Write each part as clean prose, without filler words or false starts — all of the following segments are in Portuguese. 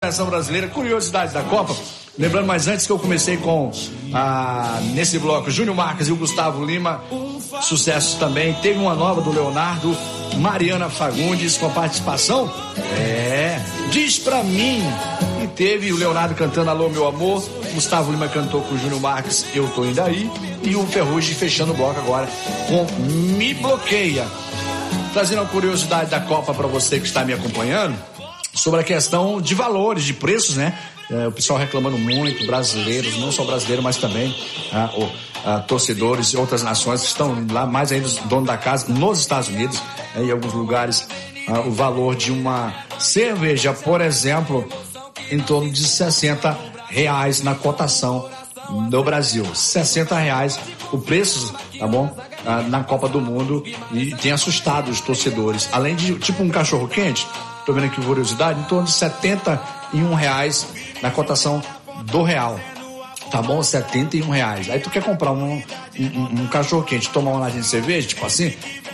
seleção brasileira, curiosidades da Copa. Lembrando, mas antes que eu comecei com nesse bloco, Júnior Marques e o Gustavo Lima, sucessos também. Teve uma nova do Leonardo, Mariana Fagundes, com participação. Diz pra mim. E teve o Leonardo cantando Alô Meu Amor, Gustavo Lima cantou com o Júnior Marques, Eu Tô Indo Aí, e o Ferrugem fechando o bloco agora com Me Bloqueia. Trazendo uma curiosidade da Copa pra você que está me acompanhando, sobre a questão de valores, de preços, né? O pessoal reclamando muito, brasileiros, não só brasileiros, mas também torcedores de outras nações que estão lá, mais ainda os donos da casa, nos Estados Unidos, em alguns lugares, o valor de uma cerveja, por exemplo, em torno de R$60 na cotação do Brasil. R$60 o preço, tá bom? Na Copa do Mundo, e tem assustado os torcedores. Além de, tipo um cachorro quente, tô vendo aqui curiosidade, em torno de R$71 na cotação do real. Tá bom? R$71. Aí tu quer comprar um cachorro quente, tomar uma latinha de cerveja, tipo assim,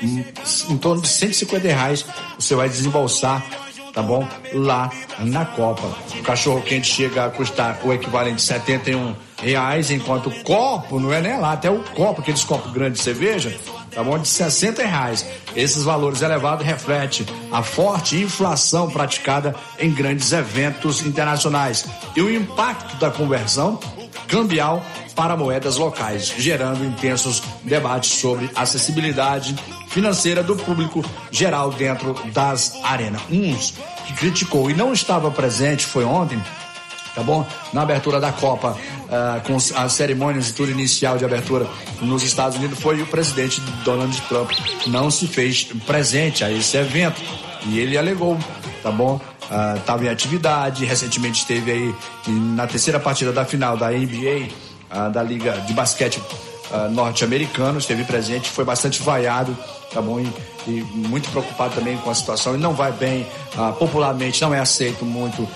em torno de R$150 você vai desembolsar, tá bom? Lá na Copa. O cachorro quente chega a custar o equivalente de R$71, enquanto o copo, não é nem lá, até o copo, aqueles copos grandes de cerveja, tá bom? De R$60. Esses valores elevados refletem a forte inflação praticada em grandes eventos internacionais e o impacto da conversão cambial para moedas locais, gerando intensos debates sobre a acessibilidade financeira do público geral dentro das arenas. Uns que criticou e não estava presente, foi ontem, tá bom? Na abertura da Copa, com as cerimônias e tudo inicial de abertura nos Estados Unidos, foi o presidente Donald Trump, não se fez presente a esse evento e ele alegou, tá bom? Estava em atividade, recentemente esteve aí na terceira partida da final da NBA, da Liga de Basquete norte-americano, esteve presente, foi bastante vaiado, tá bom? E muito preocupado também com a situação, e não vai bem, popularmente não é aceito muito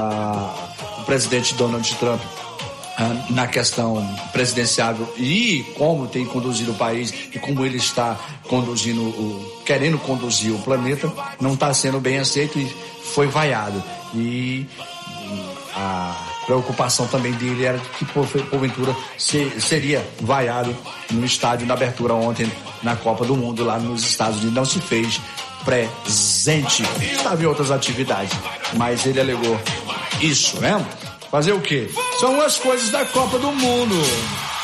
o presidente Donald Trump na questão presidenciável e como tem conduzido o país e como ele está querendo conduzir o planeta, não está sendo bem aceito e foi vaiado. E a preocupação também dele era que porventura seria vaiado no estádio na abertura ontem na Copa do Mundo lá nos Estados Unidos. Não se fez presente, estava em outras atividades, mas ele alegou isso, né? Fazer o quê? São as coisas da Copa do Mundo.